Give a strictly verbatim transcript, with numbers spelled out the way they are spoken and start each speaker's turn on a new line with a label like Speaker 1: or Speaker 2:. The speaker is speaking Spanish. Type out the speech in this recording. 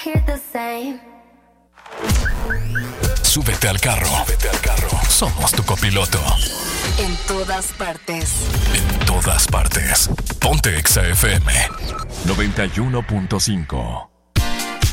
Speaker 1: hear the same.
Speaker 2: Súbete al carro. Súbete al carro. Somos tu copiloto.
Speaker 3: En todas partes.
Speaker 2: En todas partes. Ponte Exa F M
Speaker 4: noventa y uno punto cinco.